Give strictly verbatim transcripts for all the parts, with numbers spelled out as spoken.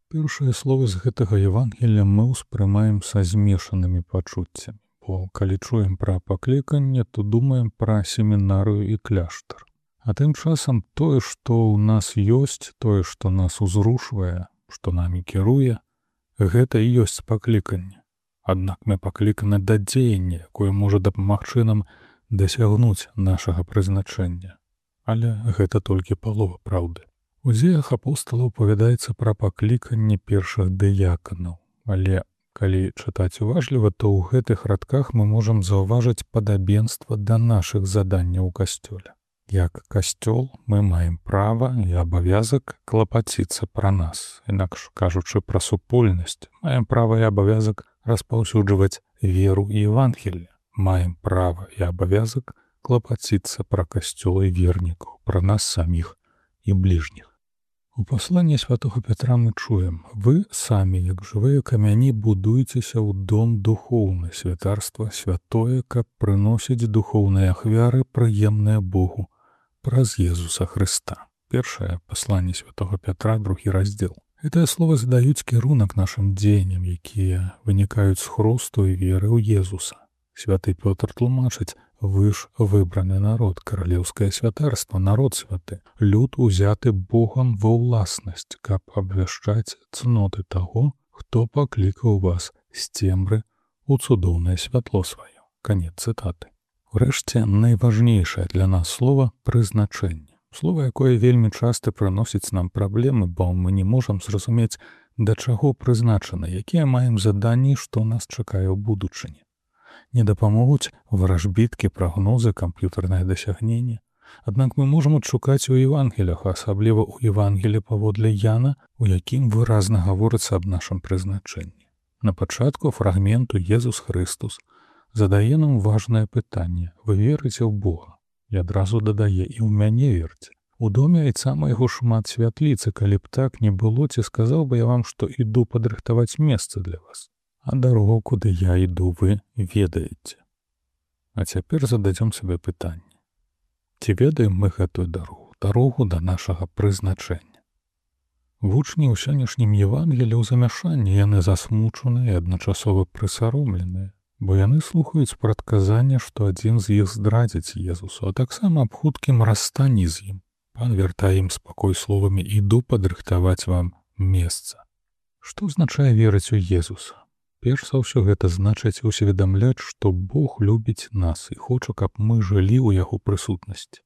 Першыя словы з гэтага Евангелія мы ўспрымаем са змешанымі пачуццямі, бо калі чуем пра пакліканне, то думаем пра семінарыю і кляштар. А тым часам тое, што ў нас ёсць, тое, што нас узрушвае, што намі кіруе, гэта і ёсць пакліканне. Аднак мы пакліканы да дзеяння, якое можа дапамагчы нам дасягнуць нашага прызначэння. Але гэта толькі палова праўды. У дзеях апосталаў апавядаецца пра пакліканне першых дыяканаў, але калі чытаць уважліва, то ў гэтых радках мы можам заўважыць падабенства да нашых заданняў у касцёле. Як касцёл мы маем права і абавязак клапаціцца пра нас, інакш кажучы пра супольнасць, маем права і абавязак распаўсюджваць веру і Евангелле, маем права і абавязак клапаціцца пра касцёл і вернікаў, пра нас саміх і бліжніх. У пасланні святога Пятра мы чуем: «Вы самі, як жывыя камяні, будуецеся ў дом духоўны, святарства святое, каб прыносіць духоўныя ахвяры, прыемныя Богу, праз Езуса Хрыста». Першае пасланне святога Пятра, другі раздзел. Гэтыя словы задаюць кірунак нашым дзеянням, якія вынікаюць з хросту і веры ў Езуса. Святы Пётр тлумачыць: «Вы ж выбраны народ, каралеўскае святарства, народ святы, люд узяты Богам ва ўласнасць, каб абвяшчаць цноты таго, хто паклікаў вас з цемры ў цудоўнае святло сваё». Канец цытаты. Урэшце, найважнейшае для нас слова — прызначэнне. Слова, якое вельмі часта прыносіць нам праблемы, бо мы не можам зразумець, да чаго прызначана, якія маем заданні, што нас чакае ў будучыні. Не дапамогуць варажбіткі, прагнозы, камп'ютарнае дасягненне. Аднак мы можам адшукаць у Евангеліях, асабліва ў Евангелі паводле Яна, у якім выразна гаворыцца аб нашым прызначэнні. На пачатку фрагменту Езус Христус задае нам важнае пытанне: «Вы верыце ў Бога?» І адразу дадае: «І ў мяне верце. У доме айца майго шмат святліцы, калі б так не было, ці сказаў бы я вам, што іду падрыхтаваць месца для вас. А дарогу, куды я іду, вы ведаеце». А цяпер зададзём сабе пытанне: ці ведаем мы гэтую дарогу, дарогу да нашага прызначэння? Вучні ў сённяшнім Евангелі ў замяшанні, яны засмучаныя і адначасова прысаромленыя, бо яны слухаюць прадказання, што адзін з іх здрадзіць Езусу, а таксама аб хуткім расстанні з ім. Пан вяртае ім спакой словамі: «Іду падрыхтаваць вам месца». Што азначае верыць у Езуса? Перш за ўсё, гэта значыць усведамляць, што Бог любіць нас і хоча, каб мы жылі ў яго прысутнасці.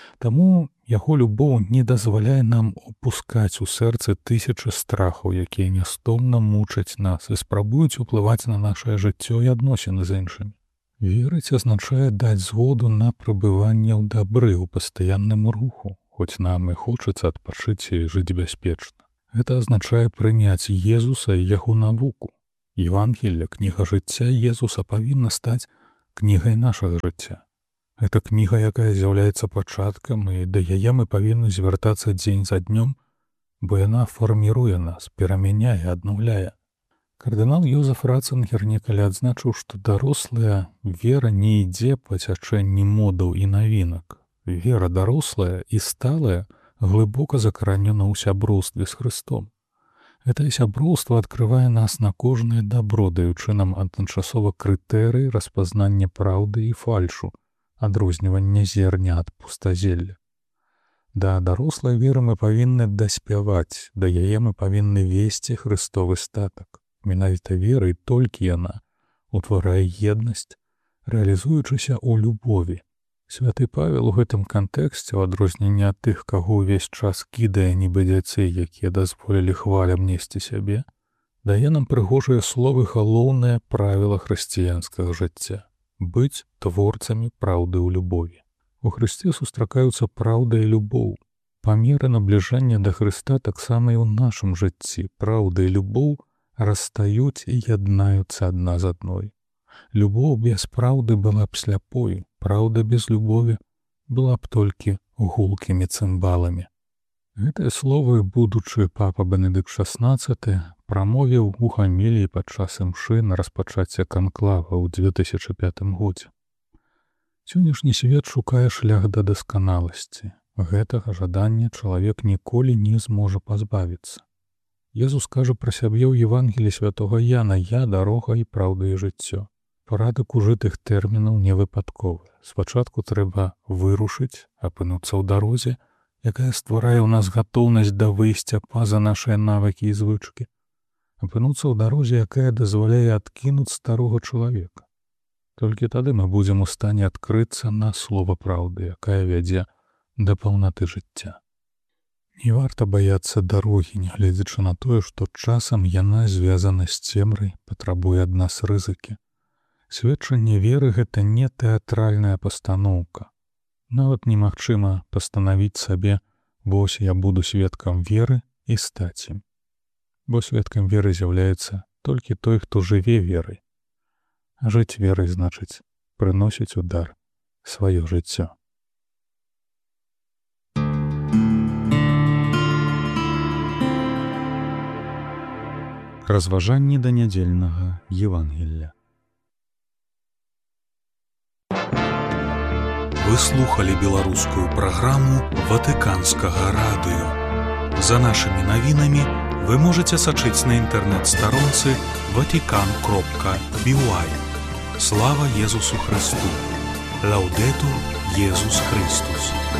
Таму яго любоў не дазваляе нам упускаць у сэрцы тысячы страхаў, якія нястомна мучаць нас і спрабуюць уплываць на нашае жыццё і адносіны з іншымі. Верыць азначае даць згоду на прабыванне ў дабры, у пастаянным руху, хоць нам і хочацца адпачыць і жыць бяспечна. Гэта азначае прыняць Езуса і яго навуку. Евангелле, кніга жыцця Езуса, павінна стаць кнігай нашага жыцця. Гэта кніга, якая з'яўляецца пачаткам, і да яе мы павінны звяртацца дзень за днём, бо яна фарміруе нас, перамяняе, аднаўляе. Кардынал Йозеф Ратцынгер некалі адзначыў, што дарослая вера не ідзе па цячэнні модаў і навінак. Вера дарослая і сталая глыбока закаранена ў сяброўстве з Хрыстом. Гэтае сяброўства адкрывае нас на кожнае дабро, даючы нам адначасова крытэрыі распазнання праўды і фальшу, адрознівання зерня ад пустазелля. Да дарослай веры мы павінны даспяваць, да яе мы павінны весці Хрыстовы статак. Менавіта вера, і толькі яна, утварае еднасць, рэалізуючыся ў любові. Святы Павел у гэтым кантэксце, у адрозненні ад тых, каго ўвесь час кідае нібы дзяцей, якія дазволілі хвалям несці сябе, дае нам прыгожыя словы галоўнае правіла хрысціянскага жыцця — быць творцамі праўды ў любові. У Хрысце сустракаюцца праўда і любоў. Па меры набліжання да Хрыста таксама і ў нашым жыцці праўда і любоў расстаюць і яднаюцца адна з адной. Любоў без праўды была б сляпой, праўда без любові была б толькі гулкімі цымбаламі. Гэтыя словы будучы папа Бенедыкт шаснаццаты прамовіў у гаміліі падчас імшы на распачацце канклава ў дзве тысячы пятым годзе. Сённяшні свет шукае шлях да дасканаласці. Гэтага жадання чалавек ніколі не зможа пазбавіцца. Езус кажа пра сябе ў Евангелі святога Яна: «Я дарога і праўда і жыццё». Парадак ужытых тэрмінаў не выпадковы. Спачатку трэба вырушыць, апынуцца ў дарозе, якая стварае ў нас гатоўнасць да выйсця па-за нашыя навыкі і звычкі. Апынуцца ў дарозе, якая дазваляе адкінуць старога чалавека. Толькі тады мы будзем у стане адкрыцца на слова праўды, якая вядзе да паўнаты жыцця. Не варта баяцца дарогі, нягледзячы на тое, што часам яна звязана з цемрай, патрабуе ад нас рызыкі. Сведчанне веры — гэта не тэатральная пастаноўка. Нават немагчыма пастанавіць сабе: «Вось я буду сведкам веры» і стаць ім. Бо сведкам веры з'яўляецца толькі той, хто жыве верай. А жыць верай значыць прыносіць у дар сваё жыццё. Разважанні да нядзельнага Евангелля. Вы слухали беларускую праграму Ватыканскага радыё. За нашымі навінамі вы можаце сачыць на інтэрнэт-старонцы ватикан кропка би ю ай. Слава Езусу Христу! Лаўдэтур Езус Христус!